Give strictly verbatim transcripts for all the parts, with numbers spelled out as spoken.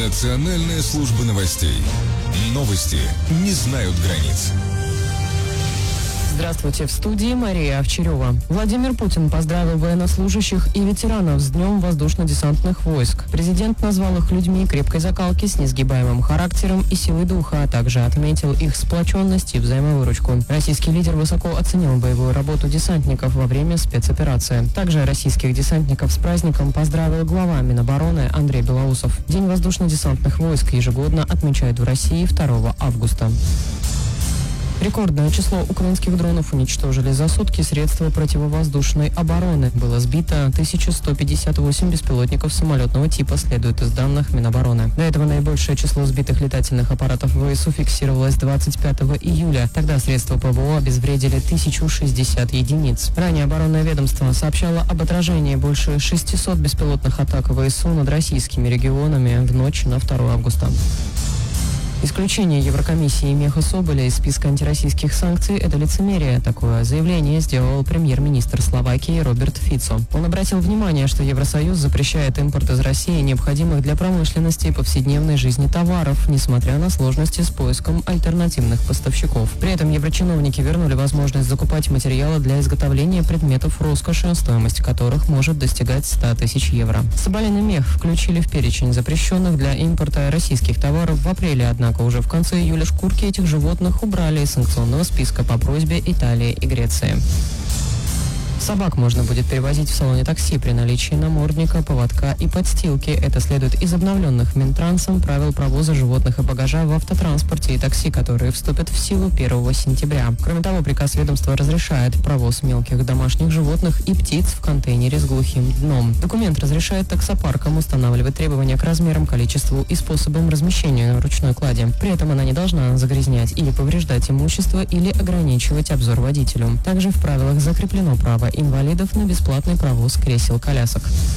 Национальная служба новостей. Новости не знают границ. Здравствуйте, в студии Мария Овчарева. Владимир Путин поздравил военнослужащих и ветеранов с Днем воздушно-десантных войск. Президент назвал их людьми крепкой закалки с несгибаемым характером и силой духа, а также отметил их сплоченность и взаимовыручку. Российский лидер высоко оценил боевую работу десантников во время спецоперации. Также российских десантников с праздником поздравил глава Минобороны Андрей Белоусов. День воздушно-десантных войск ежегодно отмечают в России второго августа. Рекордное число украинских дронов уничтожили за сутки средства противовоздушной обороны. Было сбито тысяча сто пятьдесят восемь беспилотников самолетного типа, следует из данных Минобороны. До этого наибольшее число сбитых летательных аппаратов ВСУ фиксировалось двадцать пятого июля. Тогда средства ПВО обезвредили тысячу шестьдесят единиц. Ранее оборонное ведомство сообщало об отражении больше шестисот беспилотных атак ВСУ над российскими регионами в ночь на второе августа. Исключение Еврокомиссии Меха Соболя из списка антироссийских санкций – это лицемерие. Такое заявление сделал премьер-министр Словакии Роберт Фицо. Он обратил внимание, что Евросоюз запрещает импорт из России необходимых для промышленности и повседневной жизни товаров, несмотря на сложности с поиском альтернативных поставщиков. При этом еврочиновники вернули возможность закупать материалы для изготовления предметов роскоши, стоимость которых может достигать ста тысяч евро. Соболиный мех включили в перечень запрещенных для импорта российских товаров в апреле, однако уже в конце июля шкурки этих животных убрали из санкционного списка по просьбе Италии и Греции. Собак можно будет перевозить в салоне такси при наличии намордника, поводка и подстилки. Это следует из обновленных Минтрансом правил провоза животных и багажа в автотранспорте и такси, которые вступят в силу первого сентября. Кроме того, приказ ведомства разрешает провоз мелких домашних животных и птиц в контейнере с глухим дном. Документ разрешает таксопаркам устанавливать требования к размерам, количеству и способам размещения на ручной кладе. При этом она не должна загрязнять или повреждать имущество или ограничивать обзор водителю. Также в правилах закреплено право инвалидов на бесплатный провоз кресел-колясок.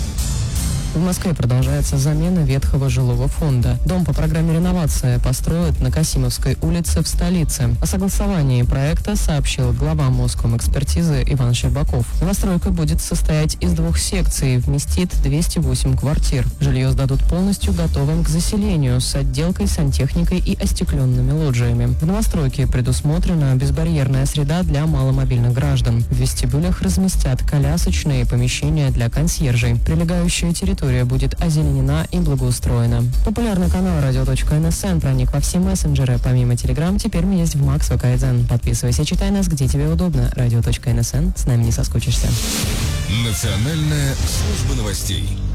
В Москве продолжается замена ветхого жилого фонда. Дом по программе реновации построят на Касимовской улице в столице. О согласовании проекта сообщил глава Моском-экспертизы Иван Щербаков. Новостройка будет состоять из двух секций, вместит двести восемь квартир. Жилье сдадут полностью готовым к заселению, с отделкой, сантехникой и остекленными лоджиями. В новостройке предусмотрена безбарьерная среда для маломобильных граждан. В вестибюлях разместят колясочные помещения для консьержей. Прилегающая территория будет озеленена и благоустроена. Популярный канал радио.нсн проник во все мессенджеры. Помимо Телеграм, теперь мы есть в Макс ВК. Подписывайся, читай нас, где тебе удобно. Радио.нсн. С нами не соскучишься. Национальная служба новостей.